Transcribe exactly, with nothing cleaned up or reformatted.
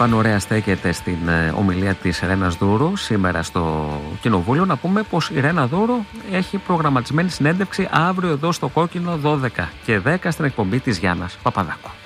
πάνω ωραία στέκεται στην ομιλία της Ρένας Δούρου σήμερα στο Κοινοβούλιο. Να πούμε πως η Ρένα Δούρου έχει προγραμματισμένη συνέντευξη αύριο εδώ στο Κόκκινο δώδεκα και δέκα στην εκπομπή της Γιάννας Παπαδάκου.